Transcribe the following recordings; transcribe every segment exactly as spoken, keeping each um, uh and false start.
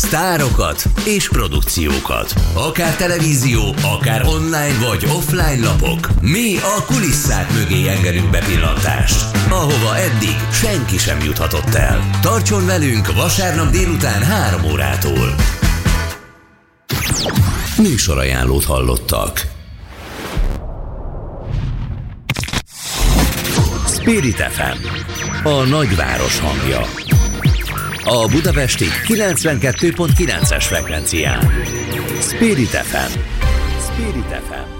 sztárokat és produkciókat. Akár televízió, akár online vagy offline lapok. Mi a kulisszák mögé engedünk bepillantást, ahova eddig senki sem juthatott el. Tartson velünk vasárnap délután három órától. Műsorajánlót hallottak. Spirit ef em, a nagyváros hangja. A budapesti kilencvenkettő pont kilences frekvencián. Spirit ef em. Spirit ef em.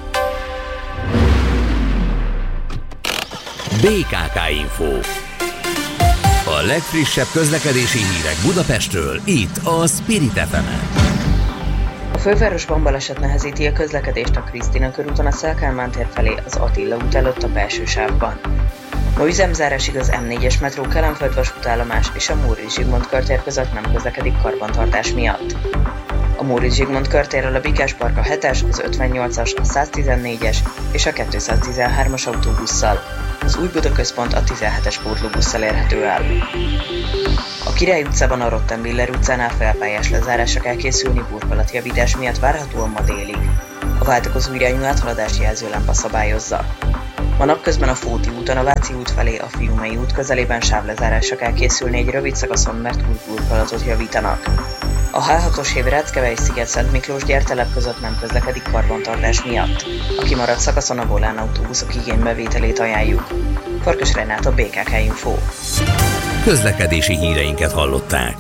bé ká ká Info. A legfrissebb közlekedési hírek Budapestről, itt a Spirit ef em-en. A fővárosban baleset nehezíti a közlekedést a Krisztina körúton a Széll Kálmán tér felé az Attila út előtt a belső sávban. Ma üzemzárásig az em négyes metró Kelenföld vasútállomás és a Móricz Zsigmond körtér között nem közlekedik karbantartás miatt. A Móricz Zsigmond körtérről a Bikás Park a hetes, az ötvennyolcas, a száztizennégyes és a kétszáztizenhármas autóbusszal, az Új Buda Központ a tizenhetes pótlóbusszal érhető el. A Király utcában a Rottenbiller utcánál felpályás lezárásra kell készülni burkolatjavítás miatt várhatóan ma délig. A váltakozó irányú áthaladás jelzőlámpa szabályozza. Ma napközben a Fóti úton a Váci út felé a Fiumei út közelében sávlezárásra kell készülni egy rövid szakaszon, mert útburkolatot javítanak. A há hatos hév Ráckevei Sziget-Szent Miklós gyártelep között nem közlekedik karbantartás miatt. A kimaradt szakaszon a Volán autóbuszok igénybevételét ajánljuk. Farkas Renát, bé ká ká Info. Közlekedési híreinket hallották.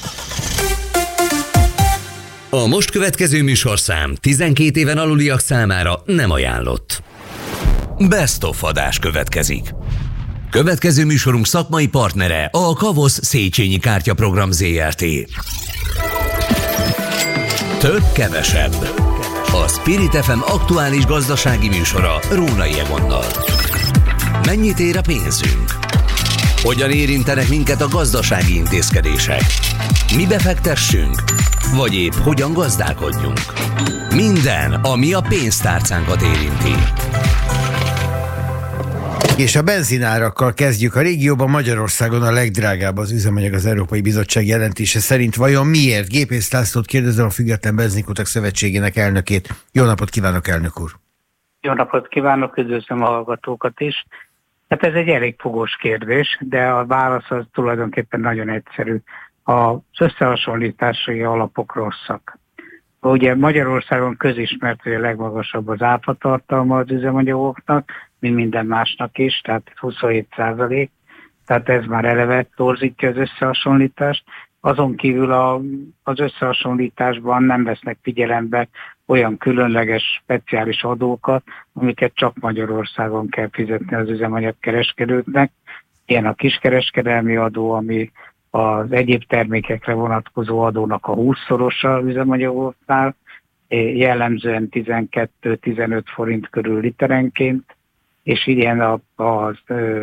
A most következő műsorszám tizenkét éven aluliak számára nem ajánlott. Best of adás következik. Következő műsorunk szakmai partnere a Kavosz Széchenyi Kártyaprogram zé er té. Több kevesebb. A Spirit ef em aktuális gazdasági műsora Rónai Egonnal. Mennyit ér a pénzünk? Hogyan érintenek minket a gazdasági intézkedések? Mi befektessünk? Vagy épp hogyan gazdálkodjunk? Minden, ami a pénztárcánkat érinti. És a benzinárakkal kezdjük. A régióban Magyarországon a legdrágább az üzemanyag az Európai Bizottság jelentése szerint. Vajon miért? Gépész Lászlót kérdezem, a Független Benzinkutak Szövetségének elnökét. Jó napot kívánok, elnök úr! Jó napot kívánok, üdvözlöm a hallgatókat is. Hát ez egy elég fogós kérdés, de a válasz az tulajdonképpen nagyon egyszerű. Az összehasonlítási alapok rosszak. Ugye Magyarországon közismert, hogy a legmagasabb az áfatartalma az üzemanyagoknak, mint minden másnak is, tehát huszonhét százalék, tehát ez már eleve torzítja az összehasonlítást. Azon kívül a, az összehasonlításban nem vesznek figyelembe olyan különleges, speciális adókat, amiket csak Magyarországon kell fizetni az üzemanyagkereskedőknek. Ilyen a kiskereskedelmi adó, ami az egyéb termékekre vonatkozó adónak a húszszorosa az üzemanyagoknál, jellemzően tizenkettő-tizenöt forint körül literenként, és ilyen az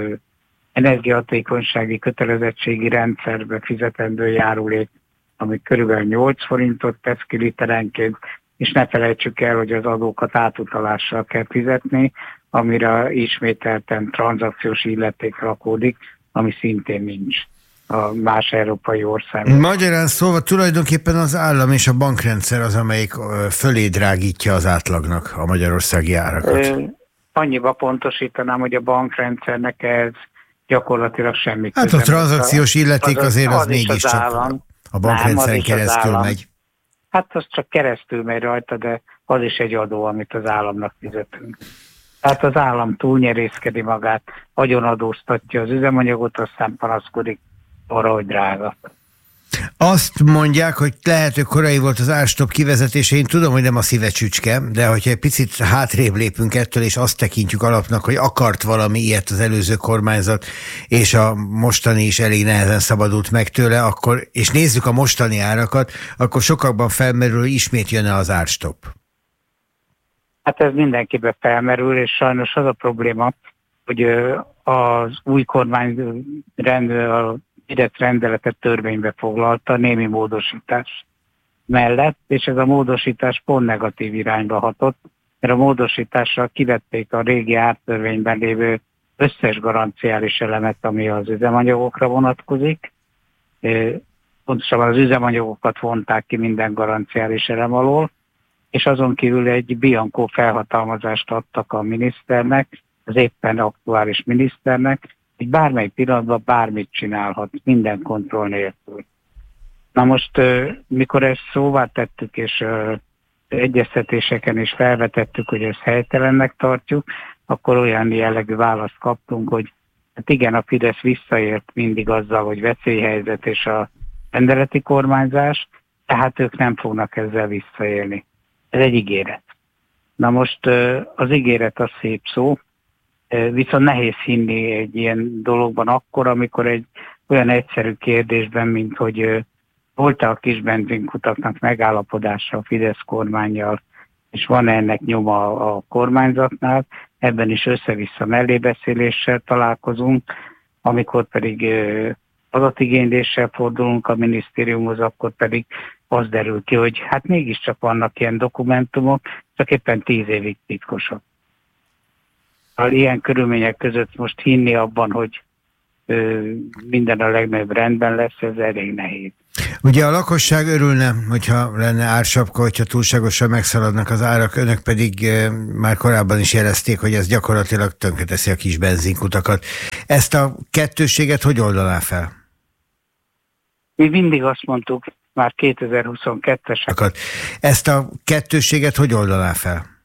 energiahatékonysági kötelezettségi rendszerbe fizetendő járulék, ami körülbelül nyolc forintot tesz ki literenként, és ne felejtsük el, hogy az adókat átutalással kell fizetni, amire ismételten tranzakciós illeték rakódik, ami szintén nincs a más európai országban. Magyarán szóval tulajdonképpen az állam és a bankrendszer az, amelyik fölé drágítja az átlagnak a magyarországi árakat. Ö, annyiba pontosítanám, hogy a bankrendszernek ez gyakorlatilag semmi köze. Hát a tranzakciós illeték az, azért az, az mégiscsak a bankrendszeren keresztül megy. Hát az csak keresztül megy rajta, de az is egy adó, amit az államnak fizetünk. Tehát az állam túlnyerészkedi magát, agyonadóztatja az üzemanyagot, aztán panaszkodik arra, hogy drága. Azt mondják, hogy lehet, hogy korai volt az árstop kivezetése. Én tudom, hogy nem a szíve csücske, de hogyha egy picit hátrébb lépünk ettől, és azt tekintjük alapnak, hogy akart valami ilyet az előző kormányzat, és a mostani is elég nehezen szabadult meg tőle, akkor, és nézzük a mostani árakat, akkor sokakban felmerül, hogy ismét jön-e az árstop. Hát ez mindenkiben felmerül, és sajnos az a probléma, hogy az új kormány rend, a rendeletet törvénybe foglalta némi módosítás mellett, és ez a módosítás pont negatív irányba hatott, mert a módosítással kivették a régi ártörvényben lévő összes garanciális elemet, ami az üzemanyagokra vonatkozik. pontosabban az üzemanyagokat vonták ki minden garanciális elem alól, és azon kívül egy bianco felhatalmazást adtak a miniszternek, az éppen aktuális miniszternek, hogy bármely pillanatban bármit csinálhat, minden kontroll nélkül. Na most, mikor ezt szóvá tettük, és egyeztetéseken is felvetettük, hogy ezt helytelennek tartjuk, akkor olyan jellegű választ kaptunk, hogy hát igen, a Fidesz visszaért mindig azzal, hogy veszélyhelyzet és a rendeleti kormányzás, tehát ők nem fognak ezzel visszaélni. Ez egy ígéret. Na most az ígéret az szép szó, viszont nehéz hinni egy ilyen dologban akkor, amikor egy olyan egyszerű kérdésben, mint hogy volt-e a kis benzinkutaknak megállapodása a Fidesz kormánnyal, és van ennek nyoma a kormányzatnál, ebben is össze-vissza mellébeszéléssel találkozunk, amikor pedig adatigényléssel fordulunk a minisztériumhoz, akkor pedig az derül ki, hogy hát mégiscsak vannak ilyen dokumentumok, csak éppen tíz évig titkosak. Ilyen körülmények között most hinni abban, hogy ö, minden a legnagyobb rendben lesz, ez elég nehéz. Ugye a lakosság örülne, hogyha lenne ársapka, hogyha túlságosan megszaladnak az árak, önök pedig e, már korábban is jelezték, hogy ez gyakorlatilag tönkreteszi a kis benzinkutakat. Ezt a kettősséget hogy oldaná fel? Mi mindig azt mondtuk, már kétezer-huszonkettesek. Ezt a kettősséget hogy oldaná fel?